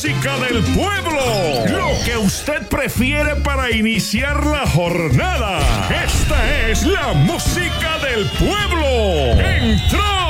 música del pueblo. Lo que usted prefiere para iniciar la jornada. Esta es la música del pueblo. ¡Entró!